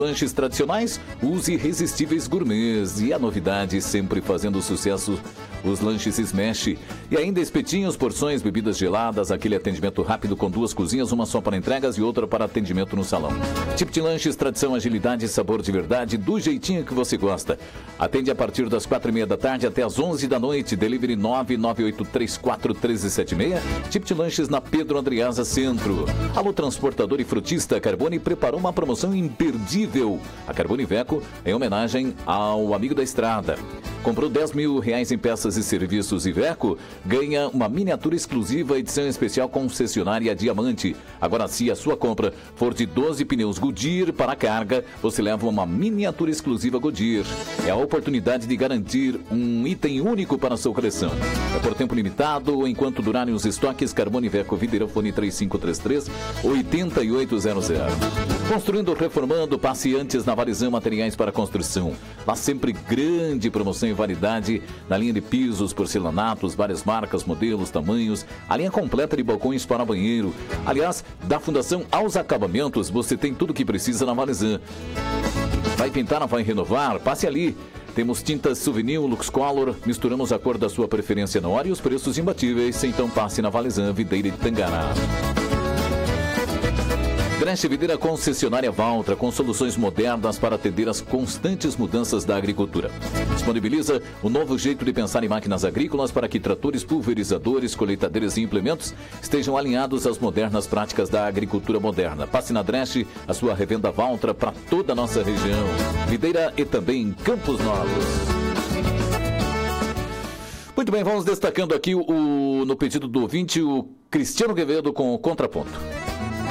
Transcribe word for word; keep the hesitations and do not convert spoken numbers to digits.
Lanches tradicionais, os irresistíveis gourmets. E a novidade, sempre fazendo sucesso, os lanches Smash. E ainda espetinhos, porções, bebidas geladas, aquele atendimento rápido com duas cozinhas, uma só para entregas e outra para atendimento no salão. Tipo de lanches, tradição, agilidade e sabor de verdade, do jeitinho que você gosta. Atende a partir das quatro e meia da tarde até as onze da noite. Delivery nove nove oito três quatro um três sete seis. Tipo de lanches na Pedro Andreasa Centro. Alô, transportador e frutista, Carbone preparou uma promoção imperdível. A Carbone Iveco em homenagem ao amigo da estrada. Comprou dez mil reais em peças e serviços Iveco, ganha uma miniatura exclusiva edição especial concessionária Diamante. Agora, se a sua compra for de doze pneus Goodyear para carga, você leva uma miniatura exclusiva Goodyear. É a oportunidade de garantir um item único para a sua coleção. É por tempo limitado, enquanto durarem os estoques. Carbone Iveco, Videira, fone três cinco três três, oito oito zero zero. Construindo, reformando, passe antes na Valizan Materiais para Construção. Lá sempre grande promoção e variedade na linha de pisos, porcelanatos, várias marcas, modelos, tamanhos, a linha completa de balcões para banheiro. Aliás, da fundação aos acabamentos, você tem tudo o que precisa na Valizan. Vai pintar, vai renovar? Passe ali. Temos tintas Souvenir, Lux Color, misturamos a cor da sua preferência na hora e os preços imbatíveis. Então passe na Valizan, Videira de Tangará. Dresch Videira Concessionária Valtra, com soluções modernas para atender às constantes mudanças da agricultura. Disponibiliza o novo jeito de pensar em máquinas agrícolas para que tratores, pulverizadores, colheitadeiras e implementos estejam alinhados às modernas práticas da agricultura moderna. Passe na Dresch, a sua revenda Valtra para toda a nossa região. Videira e também Campos Novos. Muito bem, vamos destacando aqui o, no pedido do ouvinte o Cristiano Quevedo com o contraponto.